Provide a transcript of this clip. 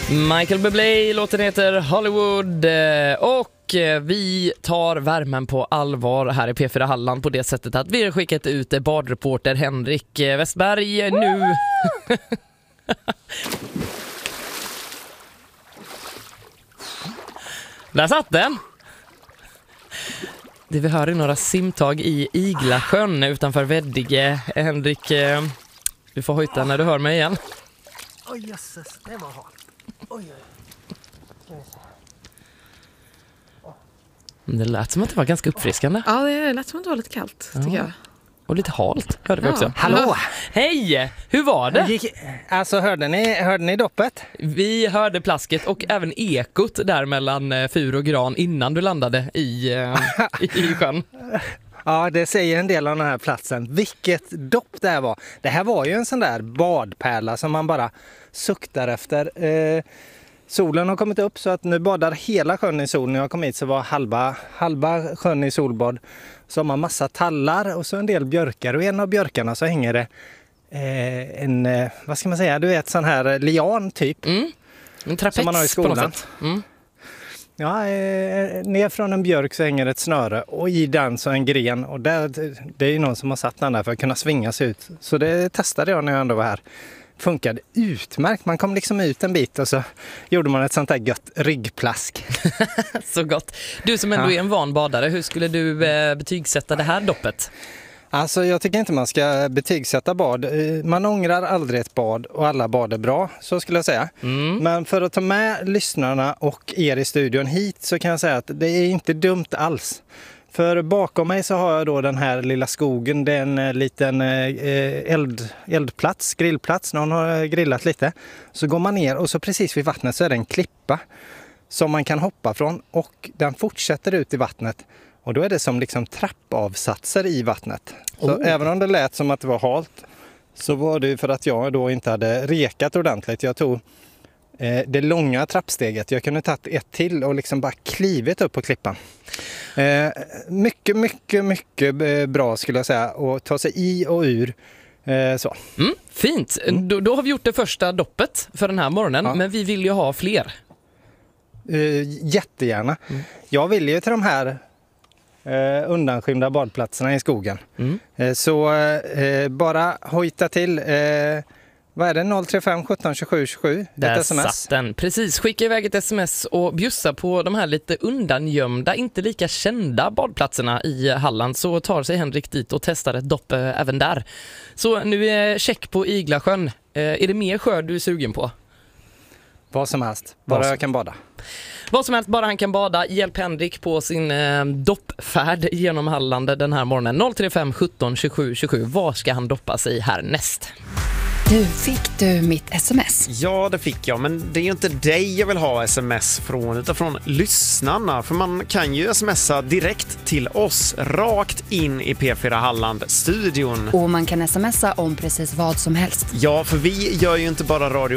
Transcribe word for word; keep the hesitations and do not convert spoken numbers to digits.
Michael Bublé, låten heter Hollywood och vi tar värmen på allvar här i P fyra Halland på det sättet att vi har skickat ut badreporter Henrik Westberg nu. Där satt den. Det vi hör är några simtag i Iglasjön utanför Veddige. Henrik, du får hojta när du hör mig igen. Oj, jösses, det var halt. Oj, oj. Det lät som att det var ganska uppfriskande. Ja, det lät som att det var lite kallt, tycker ja. jag. Och lite halt, hörde vi ja. också. Hallå! Hej! Hur var det? Gick, alltså, hörde ni, hörde ni doppet? Vi hörde plasket och även ekot där mellan fur och gran innan du landade i, i, i sjön. Ja, det säger en del av den här platsen. Vilket dopp det här var. Det här var ju en sån där badpärla som man bara suktar efter. Eh, solen har kommit upp så att nu badar hela sjön i sol. När jag kom hit så var halva, halva sjön i solbad. Så har man massa tallar och så en del björkar. Och i en av björkarna så hänger det eh, en, eh, vad ska man säga, du vet sån här lian typ. Mm. En trapets som man har i skolan. På något sätt. Mm. Ja, eh, ner från en björk så hänger ett snöre och i den så en gren. Och där, det är ju någon som har satt den där för att kunna svinga sig ut. Så det testade jag när jag ändå var här. Funkade utmärkt. Man kom liksom ut en bit och så gjorde man ett sånt där gött ryggplask. Så gott. Du som ändå ja. är en van badare, hur skulle du eh, betygsätta det här doppet? Alltså jag tycker inte man ska betygsätta bad. Man ångrar aldrig ett bad och alla bad är bra, så skulle jag säga. Mm. Men för att ta med lyssnarna och er i studion hit så kan jag säga att det är inte dumt alls. För bakom mig så har jag då den här lilla skogen. Det är en liten eld, eldplats, grillplats. Någon har grillat lite. Så går man ner och så precis vid vattnet så är det en klippa som man kan hoppa från. Och den fortsätter ut i vattnet. Och då är det som liksom trappavsatser i vattnet. Så oh. även om det lät som att det var halt så var det för att jag då inte hade rekat ordentligt. Jag tog eh, det långa trappsteget. Jag kunde tagit ett till och liksom bara klivit upp på klippan. Eh, mycket, mycket, mycket bra skulle jag säga. Att ta sig i och ur. Eh, så. Mm, fint. Mm. Då, då har vi gjort det första doppet för den här morgonen. Ja. Men vi vill ju ha fler. Eh, jättegärna. Mm. Jag vill ju till de här Eh, undanskymda badplatserna i skogen. Mm. Eh, så eh, bara hojta till. Eh, vad är det? noll tre fem sjutton tjugosju tjugosju. Där ett sms. Satt den. Precis, skicka iväg ett sms och bjussa på de här lite undangömda, inte lika kända badplatserna i Halland, så tar sig Henrik dit och testar ett dopp eh, även där. Så nu är check på Iglasjön. Eh, är det mer sjö du är sugen på? Vad som helst. Bara jag kan bada. Vad som helst, bara han kan bada. Hjälp Henrik på sin eh, doppfärd genom Halland den här morgonen. noll tre fem sjutton tjugosju tjugosju. Var ska han doppa sig härnäst? Du, fick du mitt sms? Ja, det fick jag. Men det är ju inte dig jag vill ha sms från, utan från lyssnarna. För man kan ju smsa direkt till oss, rakt in i P fyra Halland-studion. Och man kan smsa om precis vad som helst. Ja, för vi gör ju inte bara radio